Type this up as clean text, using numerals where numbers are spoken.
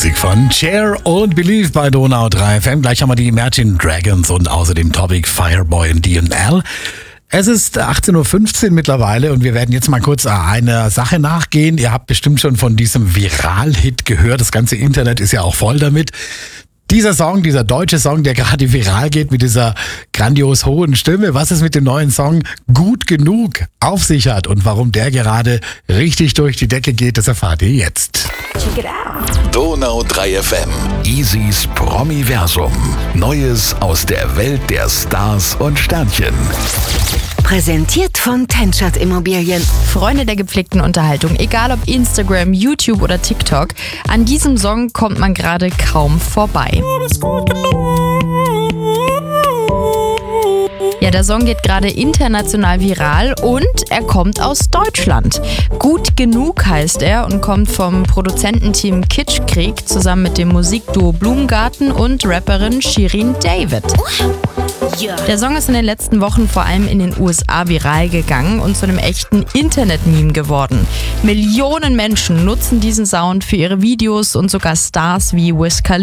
Musik von Cher und Believe bei Donau 3 FM. Gleich haben wir die Imagine Dragons und außerdem Topic Fireboy und D&L. Es ist 18.15 Uhr mittlerweile und wir werden jetzt mal kurz einer Sache nachgehen. Ihr habt bestimmt schon von diesem Viral-Hit gehört. Das ganze Internet ist ja auch voll damit. Dieser Song, dieser deutsche Song, der gerade viral geht mit dieser grandios hohen Stimme. Was es mit dem neuen Song Gut genug auf sich hat und warum der gerade richtig durch die Decke geht, das erfahrt ihr jetzt. Check it out. Donau 3 FM. Easys Promiversum. Neues aus der Welt der Stars und Sternchen. Präsentiert von Tenschert Immobilien. Freunde der gepflegten Unterhaltung, egal ob Instagram, YouTube oder TikTok, an diesem Song kommt man gerade kaum vorbei. Ja, der Song geht gerade international viral und er kommt aus Deutschland. Gut genug heißt er und kommt vom Produzententeam Kitschkrieg zusammen mit dem Musikduo Blumengarten und Rapperin Shirin David. Der Song ist in den letzten Wochen vor allem in den USA viral gegangen und zu einem echten Internet-Meme geworden. Millionen Menschen nutzen diesen Sound für ihre Videos und sogar Stars wie Wiz Khalifa